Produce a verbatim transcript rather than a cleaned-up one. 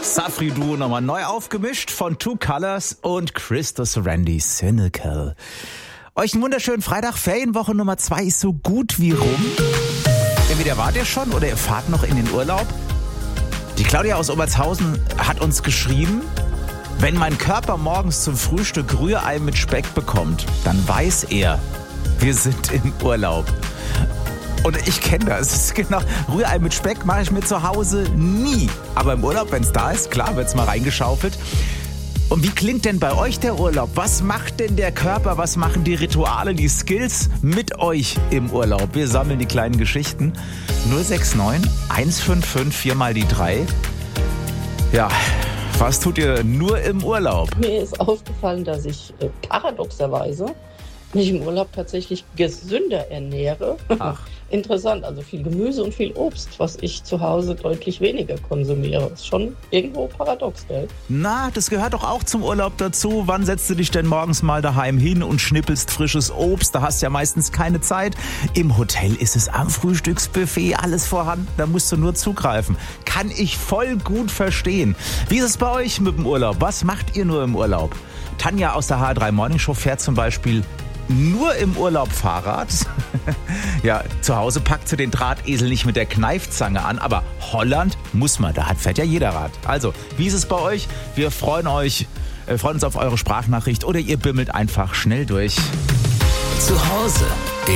Safri-Duo nochmal neu aufgemischt von Two Colors und Christos Randy Cynical. Euch einen wunderschönen Freitag. Ferienwoche Nummer zwei ist so gut wie rum. Entweder wart ihr schon oder ihr fahrt noch in den Urlaub. Die Claudia aus Obertshausen hat uns geschrieben, wenn mein Körper morgens zum Frühstück Rührei mit Speck bekommt, dann weiß er, wir sind im Urlaub. Und ich kenne das. Es ist genau, Rührei mit Speck mache ich mir zu Hause nie. Aber im Urlaub, wenn es da ist, klar, wird es mal reingeschaufelt. Und wie klingt denn bei euch der Urlaub? Was macht denn der Körper? Was machen die Rituale, die Skills mit euch im Urlaub? Wir sammeln die kleinen Geschichten. null sechs neun, eins fünf fünf, vier mal die drei. Ja, was tut ihr nur im Urlaub? Mir ist aufgefallen, dass ich äh, paradoxerweise mich im Urlaub tatsächlich gesünder ernähre. Ach. Interessant, also viel Gemüse und viel Obst, was ich zu Hause deutlich weniger konsumiere. Ist schon irgendwo paradox, gell? Na, das gehört doch auch zum Urlaub dazu. Wann setzt du dich denn morgens mal daheim hin und schnippelst frisches Obst? Da hast du ja meistens keine Zeit. Im Hotel ist es am Frühstücksbuffet alles vorhanden. Da musst du nur zugreifen. Kann ich voll gut verstehen. Wie ist es bei euch mit dem Urlaub? Was macht ihr nur im Urlaub? Tanja aus der H drei Morning Show fährt zum Beispiel nur im Urlaub Fahrrad. Ja, zu Hause packt sie den Drahtesel nicht mit der Kneifzange an, aber Holland muss man, da fährt ja jeder Rad. Also, wie ist es bei euch? Wir freuen euch, äh, freuen uns auf eure Sprachnachricht oder ihr bimmelt einfach schnell durch. Zu Hause